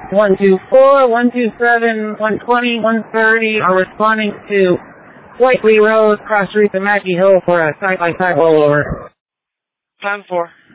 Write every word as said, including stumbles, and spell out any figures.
one two four, one two seven, one twenty, one thirty are responding to Whiteley Road, Cross Reef and Mackey Hill for a side-by-side rollover. Time four.